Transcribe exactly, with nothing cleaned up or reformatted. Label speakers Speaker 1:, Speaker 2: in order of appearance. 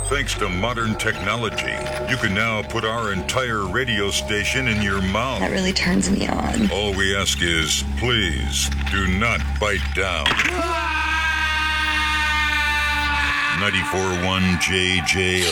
Speaker 1: Thanks to modern technology, you can now put our entire radio station in your mouth.
Speaker 2: That really turns me on.
Speaker 1: All we ask is, please, do not bite down. ninety-four point one J J